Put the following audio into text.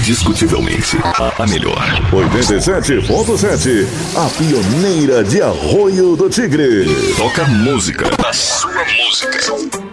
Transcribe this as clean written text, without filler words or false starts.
indiscutivelmente a melhor. 87.7, a pioneira de Arroio do Tigre. Toca música, a sua música.